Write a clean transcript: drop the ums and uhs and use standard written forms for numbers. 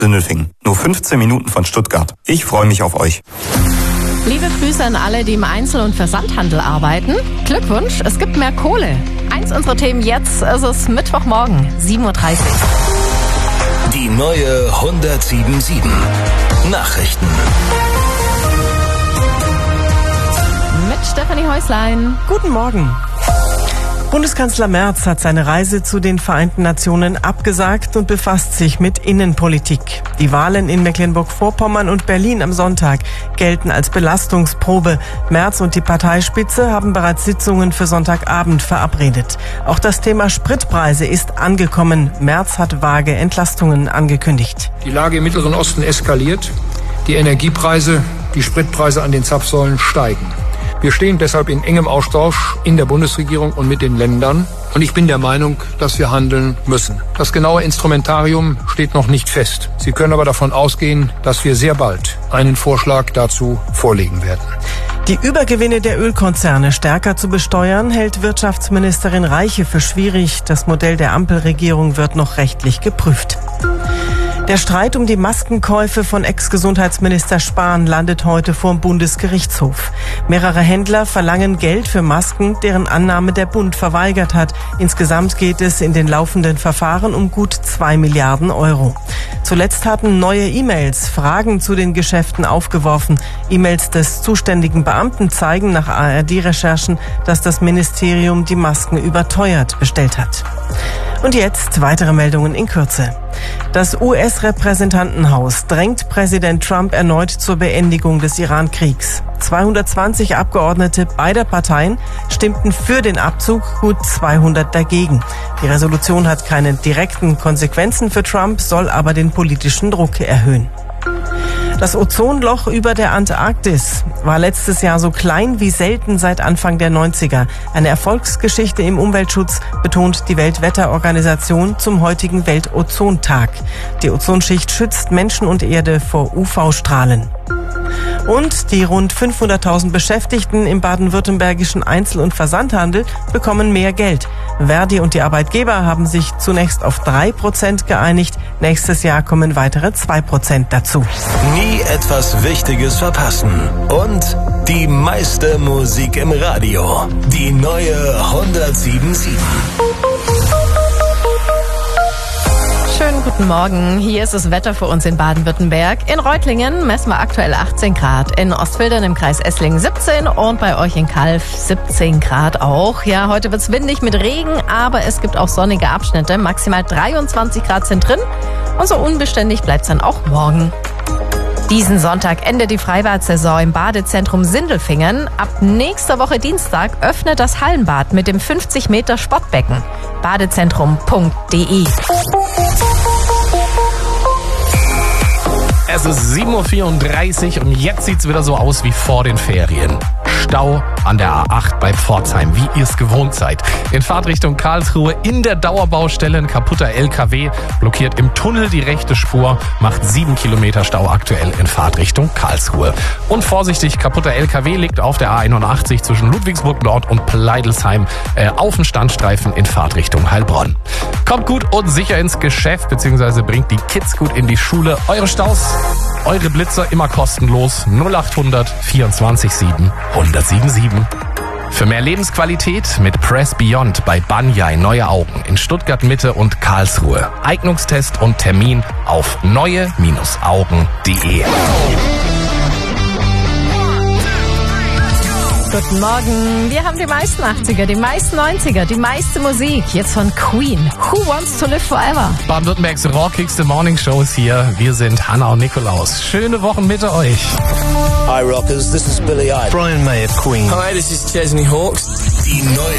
Sindelfingen. Nur 15 Minuten von Stuttgart. Ich freue mich auf euch. Liebe Grüße an alle, die im Einzel- und Versandhandel arbeiten. Glückwunsch, es gibt mehr Kohle. Eins unserer Themen jetzt, es ist Mittwochmorgen, 7:30 Uhr. Die neue 107.7 Nachrichten. Mit Stefanie Häuslein. Guten Morgen. Bundeskanzler Merz hat seine Reise zu den Vereinten Nationen abgesagt und befasst sich mit Innenpolitik. Die Wahlen in Mecklenburg-Vorpommern und Berlin am Sonntag gelten als Belastungsprobe. Merz und die Parteispitze haben bereits Sitzungen für Sonntagabend verabredet. Auch das Thema Spritpreise ist angekommen. Merz hat vage Entlastungen angekündigt. Die Lage im Mittleren Osten eskaliert. Die Energiepreise, die Spritpreise an den Zapfsäulen steigen. Wir stehen deshalb in engem Austausch in der Bundesregierung und mit den Ländern. Und ich bin der Meinung, dass wir handeln müssen. Das genaue Instrumentarium steht noch nicht fest. Sie können aber davon ausgehen, dass wir sehr bald einen Vorschlag dazu vorlegen werden. Die Übergewinne der Ölkonzerne stärker zu besteuern, hält Wirtschaftsministerin Reiche für schwierig. Das Modell der Ampelregierung wird noch rechtlich geprüft. Der Streit um die Maskenkäufe von Ex-Gesundheitsminister Spahn landet heute vor dem Bundesgerichtshof. Mehrere Händler verlangen Geld für Masken, deren Annahme der Bund verweigert hat. Insgesamt geht es in den laufenden Verfahren um gut 2 Milliarden Euro. Zuletzt hatten neue E-Mails Fragen zu den Geschäften aufgeworfen. E-Mails des zuständigen Beamten zeigen nach ARD-Recherchen, dass das Ministerium die Masken überteuert bestellt hat. Und jetzt weitere Meldungen in Kürze. Das US-Repräsentantenhaus drängt Präsident Trump erneut zur Beendigung des Iran-Kriegs. 220 Abgeordnete beider Parteien stimmten für den Abzug, gut 200 dagegen. Die Resolution hat keine direkten Konsequenzen für Trump, soll aber den politischen Druck erhöhen. Das Ozonloch über der Antarktis war letztes Jahr so klein wie selten seit Anfang der 90er. Eine Erfolgsgeschichte im Umweltschutz, betont die Weltwetterorganisation zum heutigen Weltozontag. Die Ozonschicht schützt Menschen und Erde vor UV-Strahlen. Und die rund 500.000 Beschäftigten im baden-württembergischen Einzel- und Versandhandel bekommen mehr Geld. Verdi und die Arbeitgeber haben sich zunächst auf 3% geeinigt. Nächstes Jahr kommen weitere 2% dazu. Nie etwas Wichtiges verpassen. Und die meiste Musik im Radio. Die neue 107.7. Schönen guten Morgen. Hier ist das Wetter für uns in Baden-Württemberg. In Reutlingen messen wir aktuell 18 Grad. In Ostfildern im Kreis Esslingen 17 und bei euch in Calw 17 Grad auch. Ja, heute wird's windig mit Regen, aber es gibt auch sonnige Abschnitte. Maximal 23 Grad sind drin und so unbeständig bleibt's dann auch morgen. Diesen Sonntag endet die Freibad-Saison im Badezentrum Sindelfingen. Ab nächster Woche Dienstag öffnet das Hallenbad mit dem 50 Meter Sportbecken. Badezentrum.de. Es ist 7:34 Uhr und jetzt sieht's wieder so aus wie vor den Ferien. Stau an der A8 bei Pforzheim, wie ihr es gewohnt seid. In Fahrtrichtung Karlsruhe in der Dauerbaustelle ein kaputter LKW blockiert im Tunnel die rechte Spur, macht 7 Kilometer Stau aktuell in Fahrtrichtung Karlsruhe. Und vorsichtig, kaputter LKW liegt auf der A81 zwischen Ludwigsburg Nord und Pleidelsheim auf dem Standstreifen in Fahrtrichtung Heilbronn. Kommt gut und sicher ins Geschäft, beziehungsweise bringt die Kids gut in die Schule. Eure Staus, eure Blitzer immer kostenlos. 0800 24 7 1077. Für mehr Lebensqualität mit Press Beyond bei Banyai Neue Augen in Stuttgart Mitte und Karlsruhe. Eignungstest und Termin auf neue-augen.de. Guten Morgen. Wir haben die meisten 80er, die meisten 90er, die meiste Musik. Jetzt von Queen. Who Wants to Live Forever? Baden-Württembergs rockigste Morning Show ist hier. Wir sind Hanna und Nikolaus. Schöne Wochen mit euch. Hi Rockers, this is Billy Idol. Brian May of Queen. Hi, this is Chesney Hawkes. Die neue